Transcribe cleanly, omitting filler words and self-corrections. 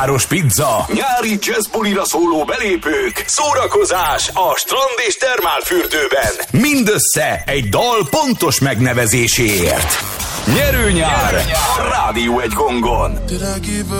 Páros pizza, nyári jazzbulira szóló belépők, szórakozás a strand és termálfürdőben. Mindössze egy dal pontos megnevezéséért. Nyerő nyár a Rádió 1 gongon.